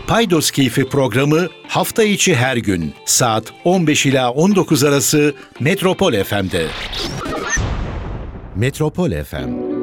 Paydos Keyfi programı hafta içi her gün saat 15 ila 19 arası Metropol FM'de. Metropol FM